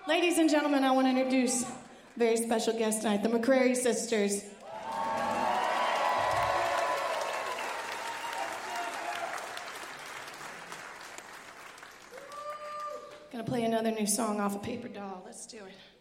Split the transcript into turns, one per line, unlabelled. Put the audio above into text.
Ladies and gentlemen, I want to introduce a very special guest tonight, the McCrary Sisters. Gonna play another new song off of Paper Doll. Let's do it.